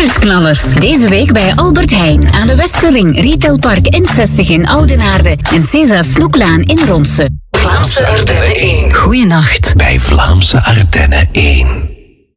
Nieuwsknallers. Deze week bij Albert Heijn aan de Westerring, Retailpark N60 in Oudenaarde en César Snoeklaan in Ronse. Vlaamse Ardennen 1. Goeienacht. Bij Vlaamse Ardennen 1.